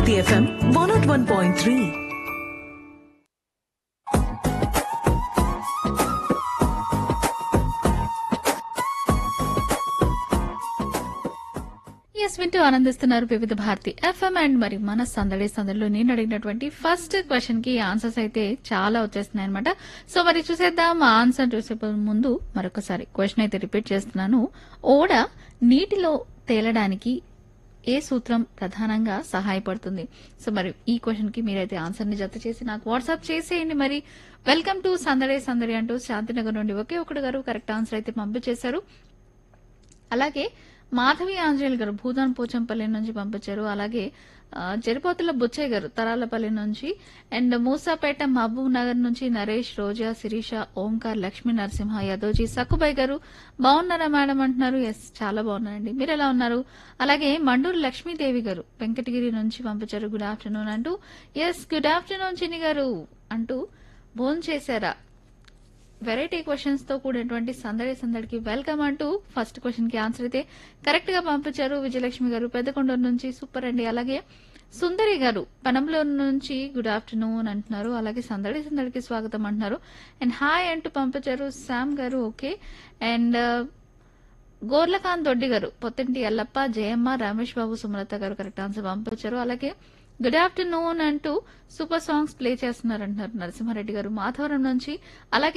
Bharti FM 101.3. Yes వింటూ ఆనందిస్తున్నారు వివిధ భారతి ఎఫ్ఎం అండ్ మరి మన సందడిలో నేను అడిగినటువంటి ఫస్ట్ క్వశ్చన్ కి ఆన్సర్స్ అయితే చాలా వచ్చేస్తున్నాయి అనమాట. సో మరి చూసేద్దాం. ఆన్సర్ చూసే ముందు మరొకసారి క్వశ్చన్ అయితే రిపీట్ చేస్తున్నాను. ఓడ నీటిలో తేలడానికి ఏ సూత్రం ప్రధానంగా సహాయపడుతుంది? సో మరి ఈ క్వశ్చన్ కి మీరైతే ఆన్సర్ ని జత చేసి నాకు వాట్సాప్ చేసేయండి. మరి వెల్కమ్ టు సందడి అంటూ శాంతినగర్ నుండి ఒకే ఒకటి గారు కరెక్ట్ ఆన్సర్ అయితే పంపించేశారు. అలాగే మాధవి ఆంజనేయులు గారు భూదాన్ పోచంపల్లి నుంచి పంపించారు. అలాగే జరిపోతుల బుచ్చయ్య గారు తరాలపల్లి నుంచి, అండ్ మూసాపేట మహబూబ్ నగర్ నుంచి నరేష్, రోజా, శిరీష, ఓంకార్, లక్ష్మీ నరసింహ, యదోజీ, సక్కుబాయ్ గారు బాగున్నారా మేడం అంటున్నారు. ఎస్ చాలా బాగున్నారండి, మీరు ఎలా ఉన్నారు? అలాగే మండూరు లక్ష్మీదేవి గారు వెంకటగిరి నుంచి పంపించారు గుడ్ ఆఫ్టర్నూన్ అంటూ. ఎస్ గుడ్ ఆఫ్టర్నూన్ చిన్ని గారు అంటూ భోంచేశారా? వెరైటీ క్వశ్చన్స్ తో కూడినటువంటి సందడికి వెల్కమ్ అంటూ ఫస్ట్ క్వశ్చన్ కి ఆన్సర్ అయితే కరెక్ట్ గా పంపించారు విజయలక్ష్మి గారు పెద్దకొండూరు నుంచి. సూపర్ అండి. అలాగే సుందరి గారు పనంలో నుంచి గుడ్ ఆఫ్టర్నూన్ అంటున్నారు. అలాగే సందడికి స్వాగతం అంటున్నారు. అండ్ హాయ్ అంటూ పంపించారు శామ్ గారు. ఓకే. అండ్ గోర్లకాంత్ దొడ్డి గారు పొత్తింటి ఎల్లప్ప, జయమ్మ, రమేష్ బాబు, సుమలత గారు కరెక్ట్ ఆన్సర్ పంపించారు. అలాగే గుడ్ ఆఫ్టర్నూన్ అంటూ సూపర్ సాంగ్స్ ప్లే చేస్తున్నారంటున్నారు నరసింహారెడ్డి గారు మాధవరం నుంచి. అలాగే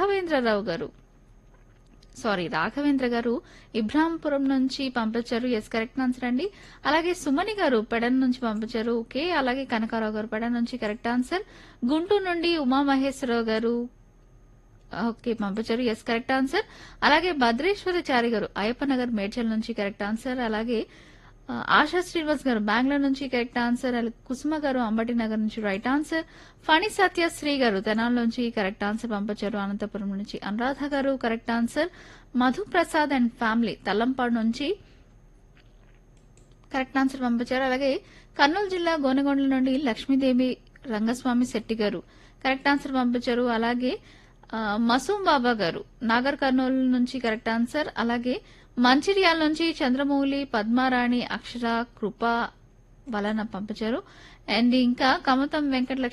రాఘవేంద్ర గారు ఇబ్రాంపురం నుంచి పంపించారు. ఎస్ కరెక్ట్ ఆన్సర్ అండి. అలాగే సుమని గారు పెడన్ నుంచి పంపించారు. ఓకే. అలాగే కనకారావు గారు పెడన్ నుంచి కరెక్ట్ ఆన్సర్. గుంటూరు నుండి ఉమామహేశ్వరరావు గారు ఓకే పంపించారు. Yes correct answer. అలాగే భద్రేశ్వరచారి గారు అయ్యప్ప నగర్ మేడ్చల్ నుంచి కరెక్ట్ ఆన్సర్. అలాగే ఆశా శ్రీనివాస్ గారు బెంగళూరు నుంచి కరెక్ట్ ఆన్సర్. కుసుమ గారు అంబటి నగర్ నుంచి రైట్ ఆన్సర్. ఫణి సత్యశ్రీ గారు తెనాల నుంచి కరెక్ట్ ఆన్సర్ పంపించారు. అనంతపురం నుంచి అనురాధ గారు correct answer. Madhu Prasad and family Tallampadu నుంచి కరెక్ట్ ఆన్సర్ పంపించారు. అలాగే కర్నూలు జిల్లా గోనెగొండల నుండి లక్ష్మీదేవి రంగస్వామి శెట్టి గారు కరెక్ట్ ఆన్సర్ పంపించారు. అలాగే మసూం బాబా గారు నాగర్ కర్నూలు నుంచి కరెక్ట్ ఆన్సర్. అలాగే మంచిర్యాల నుంచి చంద్రమౌళి, పద్మారాణి, అక్షర, కృప వలన పంపించారు. అండ్ ఇంకా కమతం వెంకట